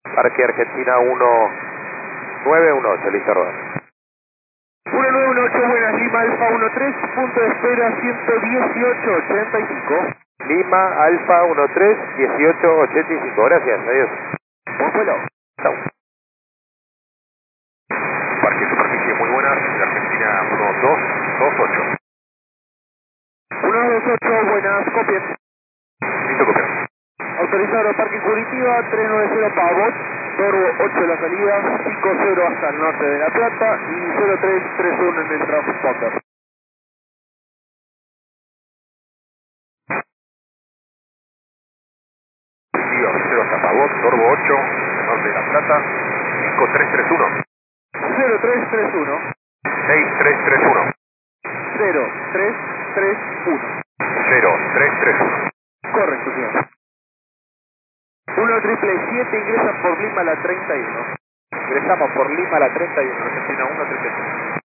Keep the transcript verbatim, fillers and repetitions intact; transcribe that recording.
Parque Argentina uno nueve uno ocho, listo, rodar. uno nueve uno ocho, buenas, Lima Alfa uno tres, punto de espera ciento dieciocho ochenta y cinco. Lima Alfa uno tres, dieciocho ochenta y cinco, gracias, adiós. Buen vuelo. Chau. Parque superficie muy buena, Argentina uno dos dos ocho. uno dos ocho, buenas, copien. Listo, copiado. Autorizado parque Curitiba, trescientos noventa Pavot, Torbo ocho de la salida, cinco cero hasta el norte de La Plata y cero tres tres uno en el transponder. Curitiba, cero hasta Pavot, Torbo ocho, norte de La Plata, cinco tres tres uno. cero tres tres uno. seis tres tres uno. cero tres tres uno. cero tres tres uno. Correcto, señor. uno triple siete ingresa por Lima a la treinta y uno. Ingresamos por Lima a la treinta y uno, Argentina uno triple siete.